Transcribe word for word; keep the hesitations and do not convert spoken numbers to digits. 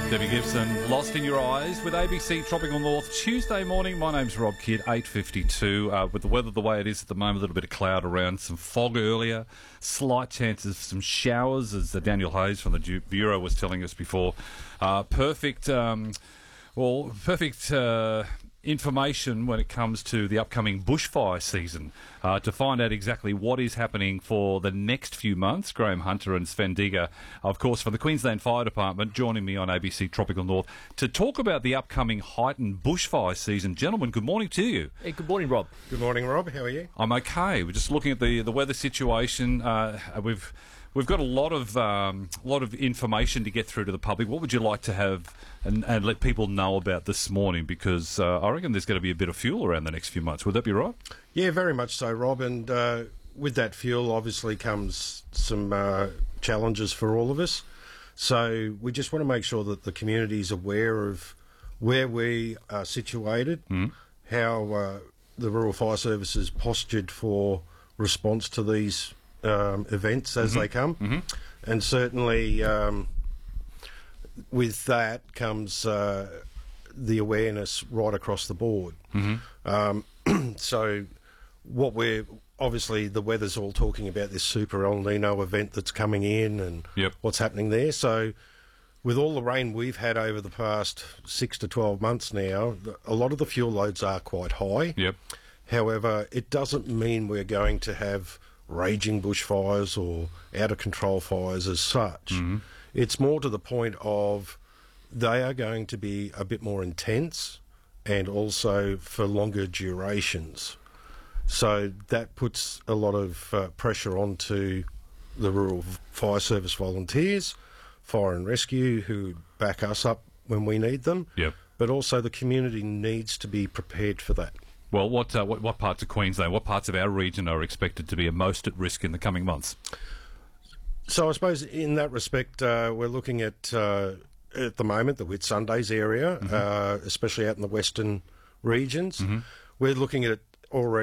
Debbie Gibson, Lost in Your Eyes with A B C Tropical North. Tuesday morning, my name's Rob Kidd, eight fifty-two. Uh, with the weather the way it is at the moment, a little bit of cloud around, some fog earlier, slight chances of some showers, as uh, Daniel Hayes from the Bureau was telling us before. Uh, perfect, um, well, perfect... Uh, information when it comes to the upcoming bushfire season. Uh, to find out exactly what is happening for the next few months, Graham Hunter and Sven Digger, of course, from the Queensland Fire Department, joining me on A B C Tropical North to talk about the upcoming heightened bushfire season. Gentlemen, good morning to you. Hey, good morning, Rob. Good morning, Rob. How are you? I'm okay. We're just looking at the, the weather situation. Uh, we've We've got a lot of um, lot of information to get through to the public. What would you like to have and, and let people know about this morning? Because uh, I reckon there's going to be a bit of fuel around the next few months. Would that be right? Yeah, very much so, Rob. And uh, with that fuel, obviously, comes some uh, challenges for all of us. So we just want to make sure that the community is aware of where we are situated, mm. how uh, the Rural Fire Service is postured for response to these Um, events as mm-hmm. they come, mm-hmm. and certainly um, with that comes uh, the awareness right across the board. Mm-hmm. Um, so what we're obviously the weather's all talking about this super El Nino event that's coming in and yep. what's happening there. So with all the rain we've had over the past six to twelve months now, a lot of the fuel loads are quite high. Yep. However, it doesn't mean we're going to have raging bushfires or out-of-control fires as such. Mm-hmm. It's more to the point of they are going to be a bit more intense and also for longer durations. So that puts a lot of uh, pressure onto the Rural Fire Service volunteers, fire and rescue, who back us up when we need them. Yep. But also the community needs to be prepared for that. Well, what, uh, what what parts of Queensland, what parts of our region are expected to be most at risk in the coming months? So I suppose in that respect, uh, we're looking at, uh, at the moment, the Whitsundays area, mm-hmm. uh, especially out in the western regions. Mm-hmm. We're looking at already